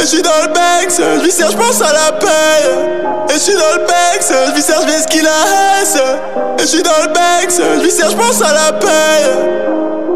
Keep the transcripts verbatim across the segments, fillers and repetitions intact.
je suis dans le Bex, je lui sers, je pense à la paye. Et je suis dans le Bex, je lui sers, je vais ce qu'il a hesse. Et je suis dans le Bex, je lui sers, je pense à la paye.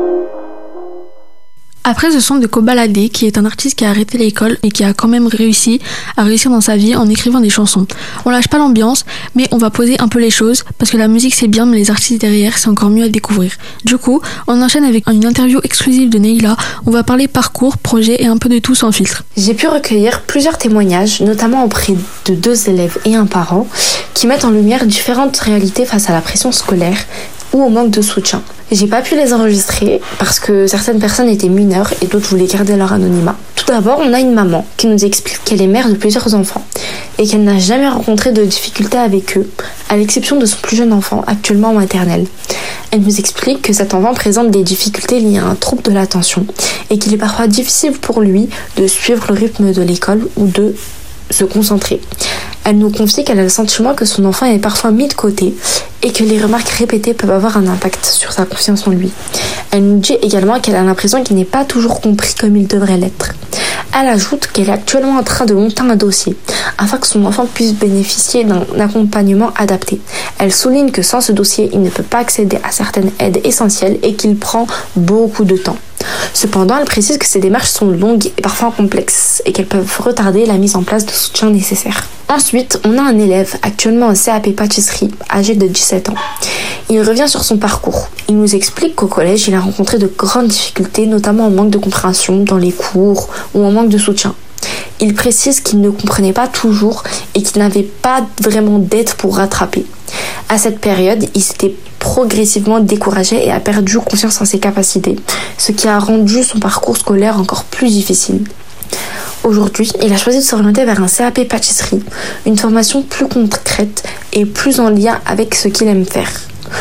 Après ce son de Kobalade, qui est un artiste qui a arrêté l'école et qui a quand même réussi à réussir dans sa vie en écrivant des chansons. On lâche pas l'ambiance, mais on va poser un peu les choses, parce que la musique c'est bien, mais les artistes derrière c'est encore mieux à découvrir. Du coup, on enchaîne avec une interview exclusive de Neila. On va parler parcours, projet et un peu de tout sans filtre. J'ai pu recueillir plusieurs témoignages, notamment auprès de deux élèves et un parent, qui mettent en lumière différentes réalités face à la pression scolaire ou au manque de soutien. J'ai pas pu les enregistrer parce que certaines personnes étaient mineures et d'autres voulaient garder leur anonymat. Tout d'abord, on a une maman qui nous explique qu'elle est mère de plusieurs enfants et qu'elle n'a jamais rencontré de difficultés avec eux, à l'exception de son plus jeune enfant, actuellement en maternelle. Elle nous explique que cet enfant présente des difficultés liées à un trouble de l'attention et qu'il est parfois difficile pour lui de suivre le rythme de l'école ou de se concentrer. Elle nous confie qu'elle a le sentiment que son enfant est parfois mis de côté et que les remarques répétées peuvent avoir un impact sur sa confiance en lui. Elle nous dit également qu'elle a l'impression qu'il n'est pas toujours compris comme il devrait l'être. Elle ajoute qu'elle est actuellement en train de monter un dossier afin que son enfant puisse bénéficier d'un accompagnement adapté. Elle souligne que sans ce dossier, il ne peut pas accéder à certaines aides essentielles et qu'il prend beaucoup de temps. Cependant, elle précise que ces démarches sont longues et parfois complexes et qu'elles peuvent retarder la mise en place de soutien nécessaire. Ensuite, on a un élève actuellement en C A P pâtisserie, âgé de dix-sept ans. Il revient sur son parcours. Il nous explique qu'au collège, il a rencontré de grandes difficultés, notamment en manque de compréhension dans les cours ou en manque de soutien. Il précise qu'il ne comprenait pas toujours et qu'il n'avait pas vraiment d'aide pour rattraper. À cette période, il s'était progressivement découragé et a perdu confiance en ses capacités, ce qui a rendu son parcours scolaire encore plus difficile. Aujourd'hui, il a choisi de s'orienter vers un C A P pâtisserie, une formation plus concrète et plus en lien avec ce qu'il aime faire.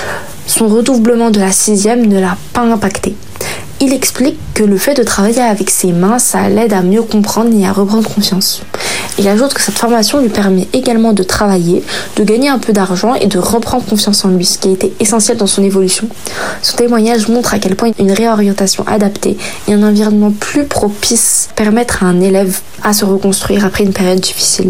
Son redoublement de la sixième ne l'a pas impacté. Il explique que le fait de travailler avec ses mains, ça l'aide à mieux comprendre et à reprendre confiance. Il ajoute que cette formation lui permet également de travailler, de gagner un peu d'argent et de reprendre confiance en lui, ce qui a été essentiel dans son évolution. Son témoignage montre à quel point une réorientation adaptée et un environnement plus propice permettent à un élève à se reconstruire après une période difficile.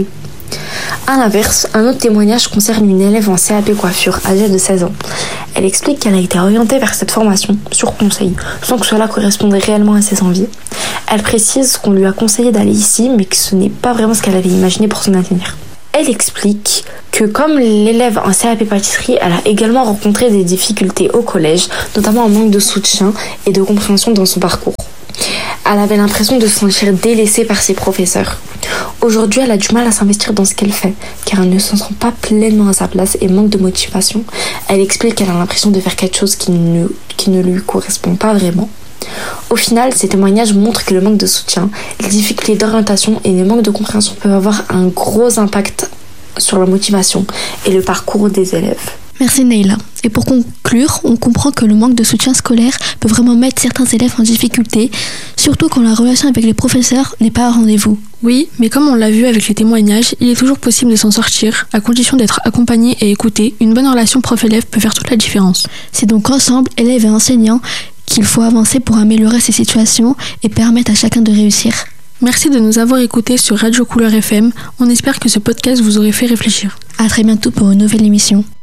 A l'inverse, un autre témoignage concerne une élève en C A P coiffure âgée de seize ans. Elle explique qu'elle a été orientée vers cette formation sur conseil, sans que cela corresponde réellement à ses envies. Elle précise qu'on lui a conseillé d'aller ici, mais que ce n'est pas vraiment ce qu'elle avait imaginé pour son avenir. Elle explique que comme l'élève en C A P pâtisserie, elle a également rencontré des difficultés au collège, notamment un manque de soutien et de compréhension dans son parcours. Elle avait l'impression de se sentir délaissée par ses professeurs. Aujourd'hui, elle a du mal à s'investir dans ce qu'elle fait, car elle ne se sent pas pleinement à sa place et manque de motivation. Elle explique qu'elle a l'impression de faire quelque chose qui ne, qui ne lui correspond pas vraiment. Au final, ces témoignages montrent que le manque de soutien, les difficultés d'orientation et les manques de compréhension peuvent avoir un gros impact sur la motivation et le parcours des élèves. Merci Neila. Et pour conclure, on comprend que le manque de soutien scolaire peut vraiment mettre certains élèves en difficulté, surtout quand la relation avec les professeurs n'est pas à rendez-vous. Oui, mais comme on l'a vu avec les témoignages, il est toujours possible de s'en sortir, à condition d'être accompagné et écouté. Une bonne relation prof-élève peut faire toute la différence. C'est donc ensemble, élèves et enseignants, qu'il faut avancer pour améliorer ces situations et permettre à chacun de réussir. Merci de nous avoir écoutés sur Radio Couleur F M. On espère que ce podcast vous aurait fait réfléchir. À très bientôt pour une nouvelle émission.